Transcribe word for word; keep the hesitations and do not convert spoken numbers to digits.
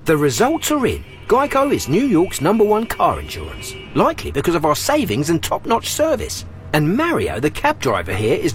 The results are in. Geico is New York's number one car insurance, likely because of our savings and top-notch service. And Mario, the cab driver here, is